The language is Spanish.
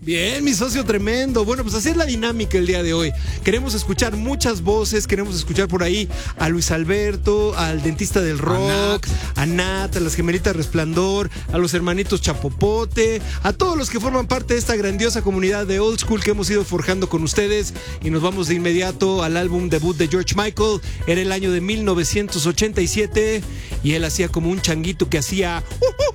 Bien, mi socio tremendo. Bueno, pues así es la dinámica el día de hoy. Queremos escuchar muchas voces, queremos escuchar por ahí a Luis Alberto, al dentista del rock, a Nat, a las gemelitas Resplandor, a los hermanitos Chapopote, a todos los que forman parte de esta grandiosa comunidad de Old School que hemos ido forjando con ustedes. Y nos vamos de inmediato al álbum debut de George Michael. Era el año de 1987 y él hacía como un changuito que hacía...